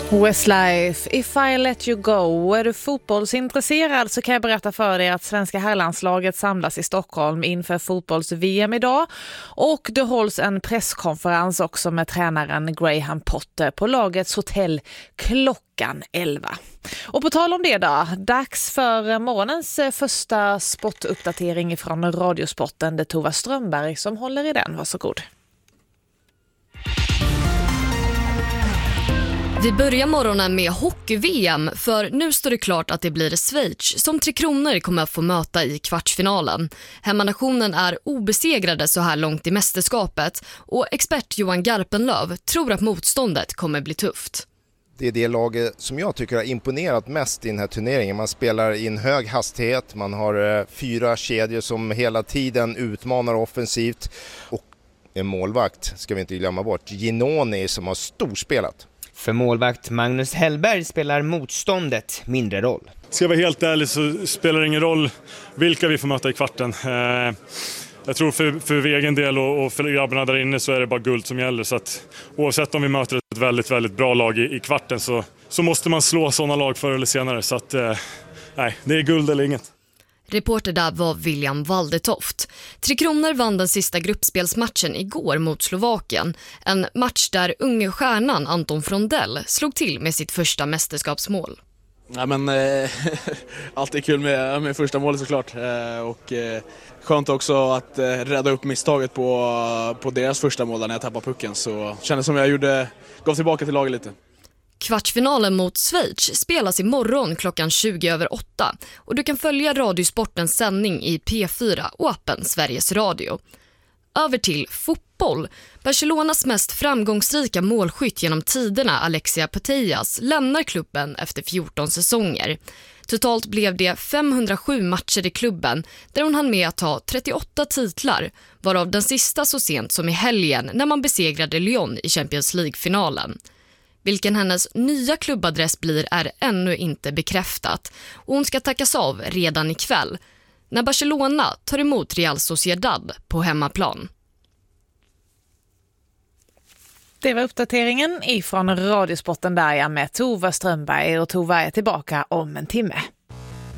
Westlife, If I Let You Go. Är du fotbollsintresserad så kan jag berätta för dig att svenska herrlandslaget samlas i Stockholm inför fotbolls-VM idag. Och det hålls en presskonferens också med tränaren Graham Potter på lagets hotell klockan 11. Och på tal om det då, dags för morgonens första sportuppdatering från Radiosporten. Det är Tova Strömberg som håller i den. Varsågod. Vi börjar morgonen med hockey-VM, för nu står det klart att det blir Schweiz som Tre Kronor kommer att få möta i kvartsfinalen. Hemmanationen är obesegrade så här långt i mästerskapet och expert Johan Garpenlöv tror att motståndet kommer bli tufft. Det är det laget som jag tycker har imponerat mest i den här turneringen. Man spelar i en hög hastighet, man har 4 kedjor som hela tiden utmanar offensivt och en målvakt, ska vi inte glömma bort, Ginoni, som har storspelat. För målvakt Magnus Hellberg spelar motståndet mindre roll. Ska jag vara helt ärlig så spelar det ingen roll vilka vi får möta i kvarten. Jag tror för egen del och för grabbarna där inne så är det bara guld som gäller. Så att oavsett om vi möter ett väldigt, väldigt bra lag i kvarten så måste man slå sådana lag förr eller senare. Så att nej, det är guld eller inget. Reporter där var William Waldetoft. Tre Kronor vann den sista gruppspelsmatchen igår mot Slovakien. En match där unge stjärnan Anton Frondell slog till med sitt första mästerskapsmål. Ja, men alltid kul med första målet såklart. Och skönt också att rädda upp misstaget på deras första mål när jag tappade pucken. Så kändes som jag gav tillbaka till laget lite. Kvartsfinalen mot Schweiz spelas imorgon klockan 20:08 och du kan följa Radiosportens sändning i P4 och appen Sveriges Radio. Över till fotboll. Barcelonas mest framgångsrika målskytt genom tiderna, Alexia Putellas, lämnar klubben efter 14 säsonger. Totalt blev det 507 matcher i klubben där hon hann med att ta 38 titlar, varav den sista så sent som i helgen när man besegrade Lyon i Champions League-finalen. Vilken hennes nya klubbadress blir är ännu inte bekräftat och hon ska tackas av redan ikväll när Barcelona tar emot Real Sociedad på hemmaplan. Det var uppdateringen ifrån Radiosporten där jag med Tova Strömberg, och Tova är tillbaka om en timme.